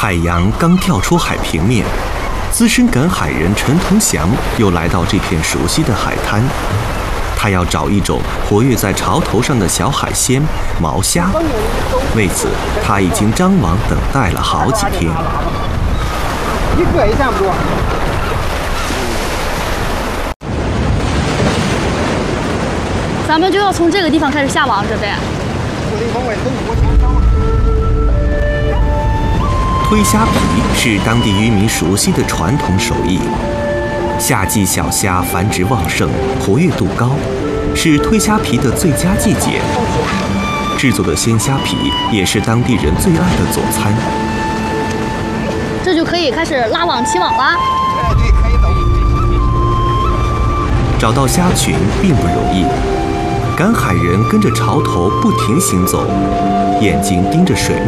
太阳刚跳出海平面，资深赶海人陈同祥又来到这片熟悉的海滩。他要找一种活跃在潮头上的小海鲜——毛虾。为此，他已经张网等待了好几天。 一个也占不住。 咱们就要从这个地方开始下网，准备。 推虾皮是当地渔民熟悉的传统手艺。夏季小虾繁殖旺盛，活跃度高，是推虾皮的最佳季节。制作的鲜虾皮也是当地人最爱的佐餐。 这就可以开始拉网起网啦。 对，可以走。 找到虾群并不容易，赶海人跟着潮头不停行走，眼睛盯着水面。